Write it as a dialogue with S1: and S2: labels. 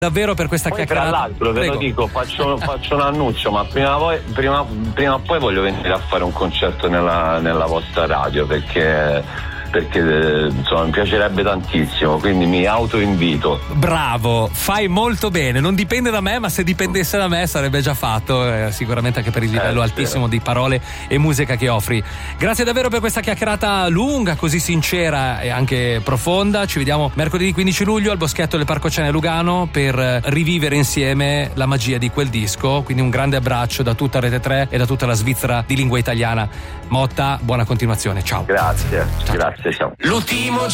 S1: davvero per questa
S2: Poi,
S1: chiacchierata.
S2: tra l'altro, te lo dico, faccio un annuncio, ma prima o poi voglio venire a fare un concerto nella vostra radio, perché insomma mi piacerebbe tantissimo, quindi mi autoinvito.
S1: Bravo, fai molto bene, non dipende da me, ma se dipendesse da me sarebbe già fatto, sicuramente anche per il livello altissimo di parole e musica che offri. Grazie davvero per questa chiacchierata lunga, così sincera e anche profonda. Ci vediamo mercoledì 15 luglio al Boschetto del Parco Ciane a Lugano per rivivere insieme la magia di quel disco, quindi un grande abbraccio da tutta Rete 3 e da tutta la Svizzera di lingua italiana. Motta, buona continuazione, ciao.
S2: Grazie, ciao.
S3: L'ultimo